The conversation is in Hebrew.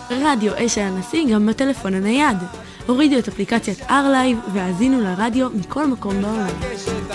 רדיו אש הנשיא גם בטלפון הנייד. הורידו את אפליקציית R-Live והאזינו לרדיו מכל מקום בעולם.